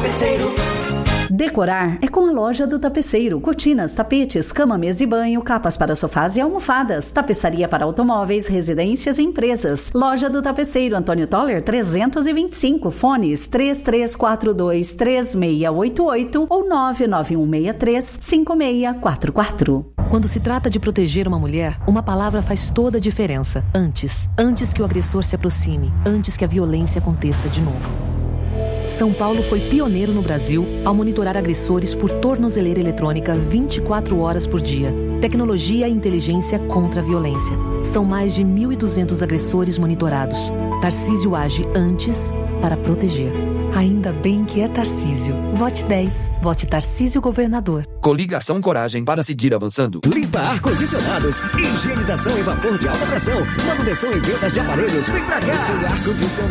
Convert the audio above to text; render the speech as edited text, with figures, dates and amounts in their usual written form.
Tapeceiro. Decorar é com a loja do Tapeceiro. Cortinas, tapetes, cama, mesa e banho, capas para sofás e almofadas. Tapeçaria para automóveis, residências e empresas. Loja do Tapeceiro, Antônio Toller 325. Fones 3342-3688 ou 99163-5644. Quando se trata de proteger uma mulher, uma palavra faz toda a diferença. Antes. Antes que o agressor se aproxime. Antes que a violência aconteça de novo. São Paulo foi pioneiro no Brasil ao monitorar agressores por tornozeleira eletrônica 24 horas por dia. Tecnologia e inteligência contra a violência. São mais de 1.200 agressores monitorados. Tarcísio age antes para proteger. Ainda bem que é Tarcísio. Vote 10. Vote Tarcísio Governador. Coligação Coragem para seguir avançando. Limpa ar-condicionados, higienização em vapor de alta pressão, manutenção e vendas de aparelhos. Vem pra cá. Sem ar-condicionado.